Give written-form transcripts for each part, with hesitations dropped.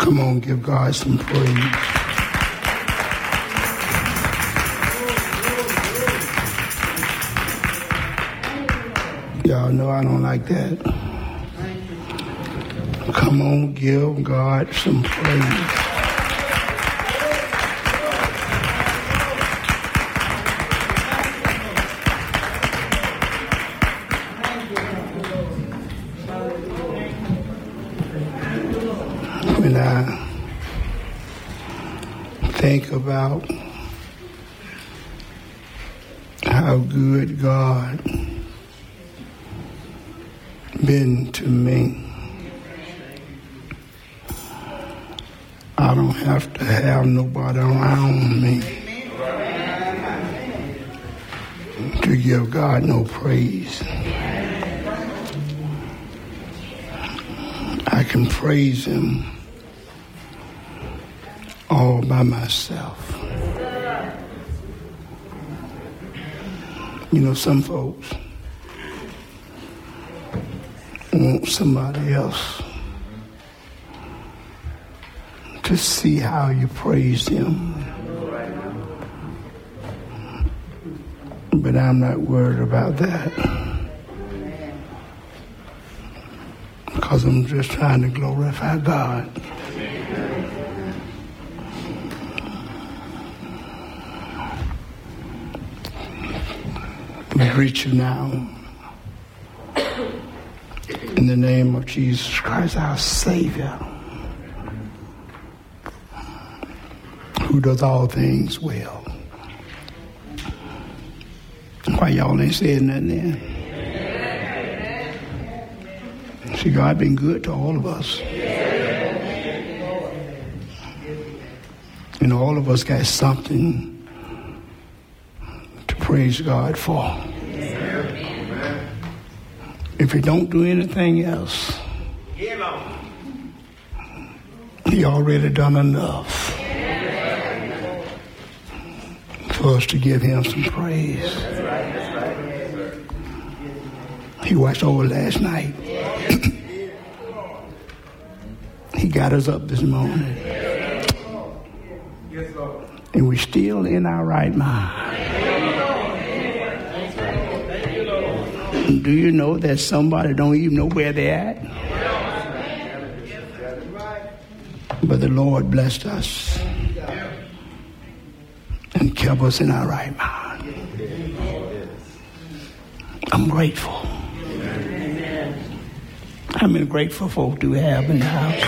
Come on, give God some praise. Y'all know I don't like that. Come on, give God some praise. When I think about how good God been to me, I don't have to have nobody around me to give God no praise. I can praise him all by myself. You know, some folks want somebody else to see how you praise him. But I'm not worried about that, because I'm just trying to glorify God. We greet you now in the name of Jesus Christ, our Savior, who does all things well. Why y'all ain't saying nothing then? See, God been good to all of us. And all of us got something to praise God for. If he don't do anything else, he already done enough for us to give him some praise. He watched over last night. He got us up this morning. And we're still in our right mind. Do you know that somebody don't even know where they're at? But the Lord blessed us and kept us in our right mind. I'm grateful. How many grateful folk do we have in the house?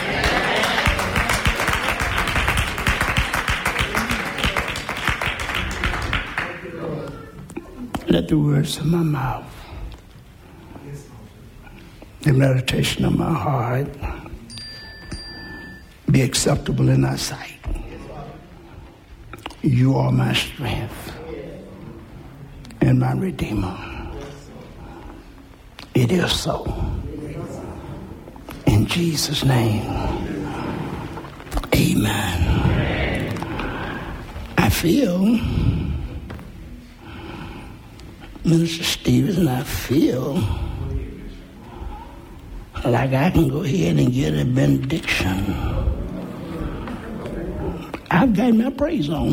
Let the words of my mouth, the meditation of my heart be acceptable in thy sight. You are my strength and my Redeemer. It is so. In Jesus' name, amen. I feel, Minister Stevens, I feel like I can go ahead and get a benediction. I've got my praise on.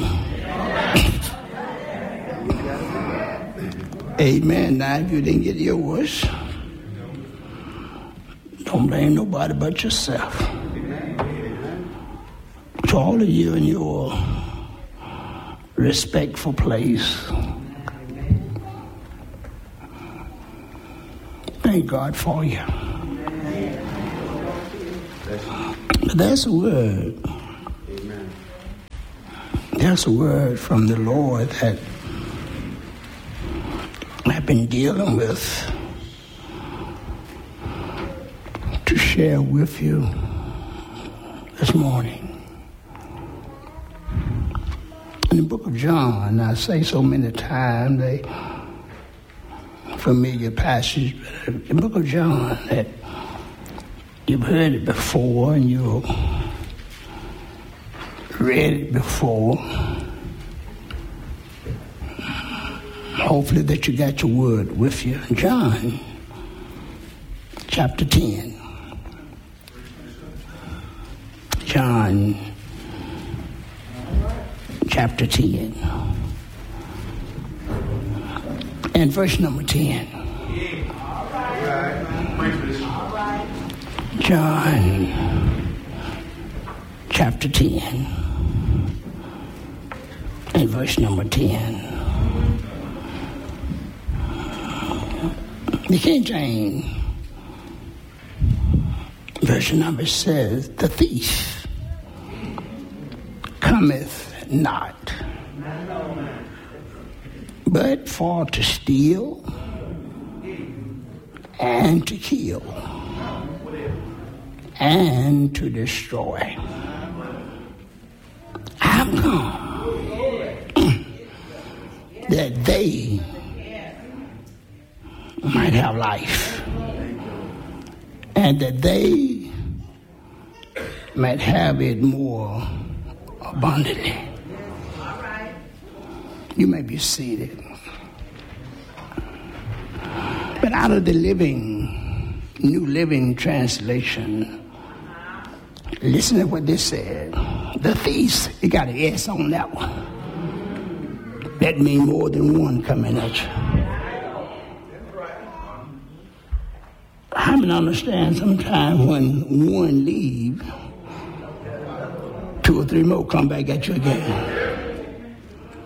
Amen. Now, if you didn't get yours, don't blame nobody but yourself. To all of you in your respectful place, thank God for you. But there's a word. There's a word from the Lord that I've been dealing with to share with you this morning. In the book of John, I say so many times, a familiar passage, but in the book of John, that you've heard it before and you've read it before. Hopefully that you got your word with you. John chapter 10. John chapter 10 and verse number 10. John chapter 10 and verse number 10. The King James version number says, the thief cometh not, but for to steal and to kill and to destroy. I'm come that they might have life, and that they might have it more abundantly. You may be seated. But out of the New Living Translation, listen to what this said. The thief, you got an S on that one. That means more than one coming at you. I can understand sometimes when one leave, 2 or 3 more come back at you again.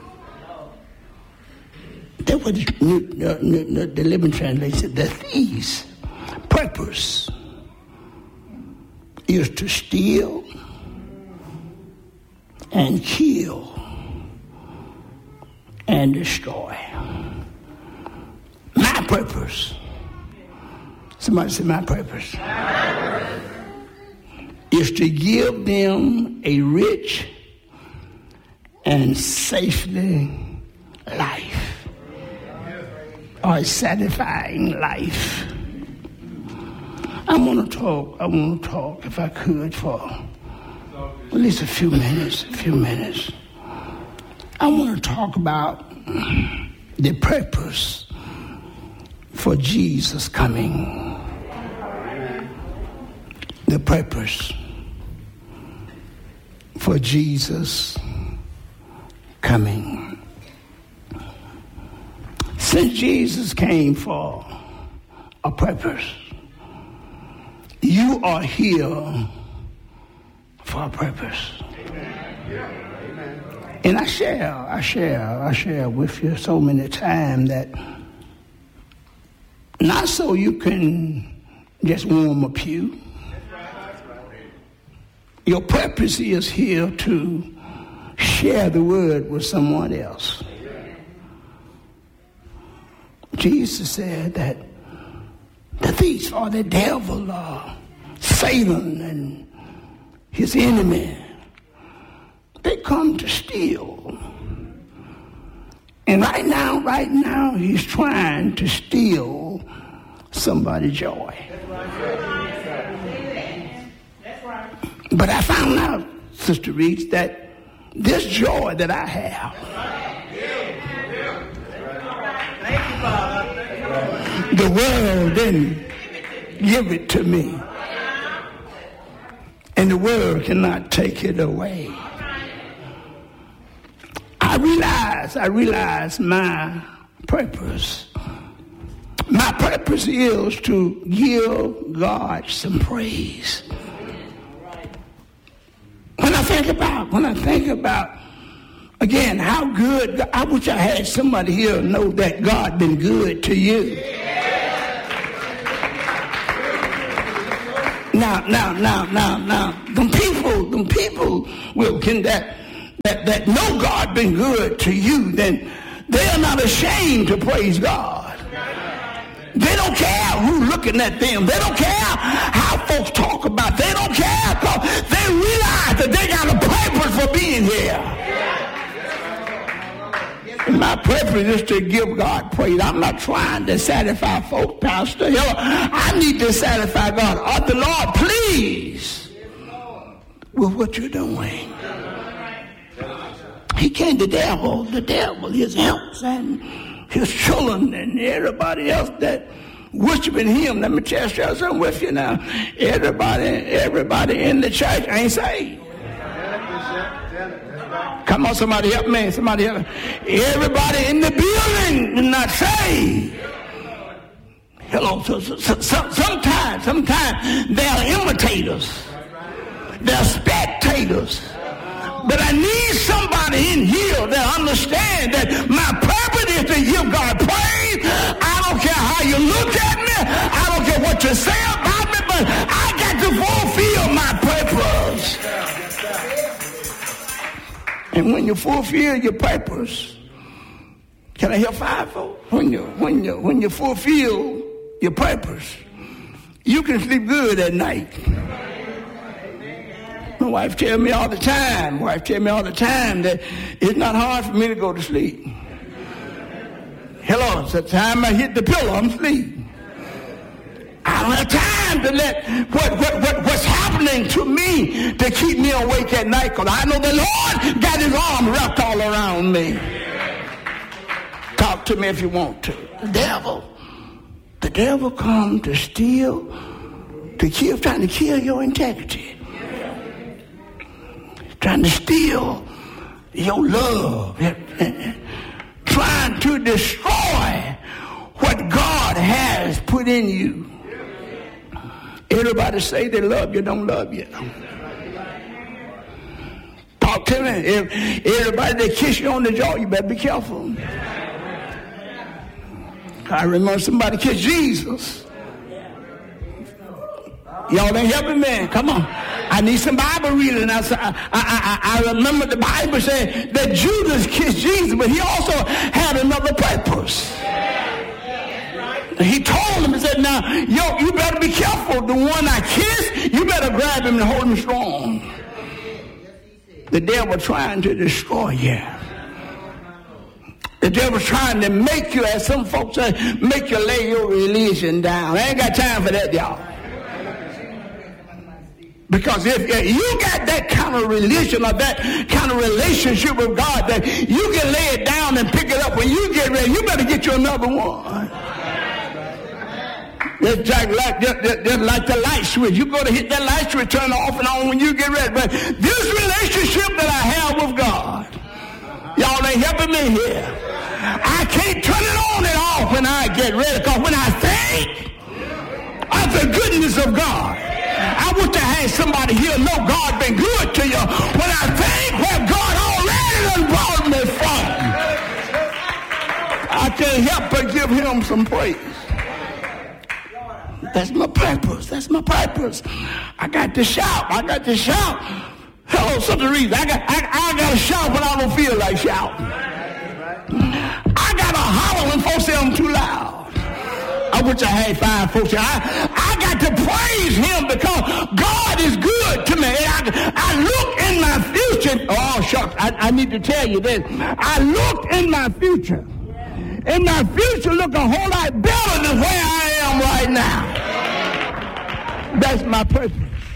That was the Living Translation. The thief's purpose is to steal and kill and destroy. My purpose. Somebody say my purpose. Is to give them a rich and safely life, or a satisfying life. I want to talk, if I could, for at least a few minutes. I want to talk about the purpose for Jesus coming. The purpose for Jesus coming. Since Jesus came for a purpose, you are here for a purpose. And I share with you so many times that not so you can just warm a pew. Your purpose is here to share the word with someone else. Jesus said that the thief or the devil or Satan and his enemy, they come to steal. And right now, he's trying to steal somebody's joy. But I found out, Sister Reach, that this joy that I have, the world didn't give it to me. And the world cannot take it away. I realize my purpose. My purpose is to give God some praise. When I think about, again, how good, I wish I had somebody here know that God been good to you. Now, them people will can that know God been good to you, then they are not ashamed to praise God. They don't care who's looking at them. They don't care how folks talk about. They don't care because they realize that they got a purpose for being here. And my purpose is to give God praise. I'm not trying to satisfy folks, Pastor. I need to satisfy God. Oh, the Lord, please, with what you're doing. He came, the devil, his helps, and his children, and everybody else that worshiping him. Let me share something with you now. Everybody in the church ain't saved. Come on, somebody help me. Somebody help me. Everybody in the building is not saved. Hello. Sometimes they are imitators. They're spectators. But I need somebody in here that understands that my purpose is to give God praise. I don't care how you look at me. I don't care what you say about me, but I got to fulfill my purpose. And when you fulfill your purpose, can I hear fivefold? When you fulfill your purpose, you can sleep good at night. My wife tells me all the time that it's not hard for me to go to sleep. Hello, it's the time I hit the pillow, I'm asleep. I don't have time to let what's happening to me to keep me awake at night, because I know the Lord got his arm wrapped all around me. Talk to me if you want to. The devil comes to steal, to kill, trying to kill your integrity. Trying to steal your love. Trying to destroy what God has put in you. Everybody say they love you, don't love you. Talk to me. If everybody that kiss you on the jaw, you better be careful. I remember somebody kissed Jesus. Y'all ain't helping me. Come on. I need some Bible reading. I remember the Bible said that Judas kissed Jesus, but he also had another purpose. He told him, he said, now, you better be careful. The one I kiss, you better grab him and hold him strong. The devil trying to destroy you. The devil's trying to make you, as some folks say, make you lay your religion down. I ain't got time for that, y'all. Because if you got that kind of religion or that kind of relationship with God that you can lay it down and pick it up when you get ready, you better get you another one. Just like the light switch. You go to hit that light switch, turn it off and on when you get ready. But this relationship that I have with God, y'all ain't helping me here. I can't turn it on and off when I get ready. Because when I think of the goodness of God, I wish I had somebody here know God been good to you. When I think where God already done brought me from, I can't help but give him some praise. That's my purpose. That's my purpose. I got to shout. Hello, Sister Reeves. I got to shout when I don't feel like shouting. I got to holler when folks say I'm too loud. I wish I had 5 folks here. I got to praise him because God is good to me. I look in my future. Oh, shucks. I need to tell you this. I look in my future. And my future look a whole lot better than where I am right now. That's my purpose.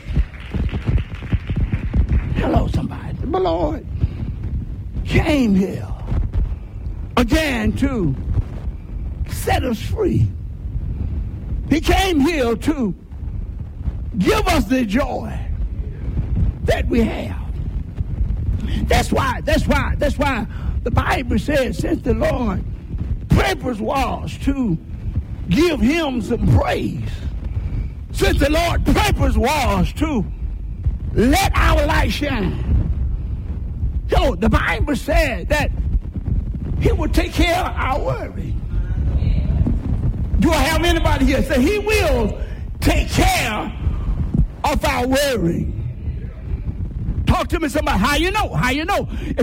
Hello, somebody. The Lord came here again to set us free. He came here to give us the joy that we have. That's why the Bible says, since the Lord purpose was to give him some praise, since the Lord purpose was to let our light shine. So the Bible said that he would take care of our worry. Do I have anybody here say he will take care of our worry? Talk to me, somebody. How you know?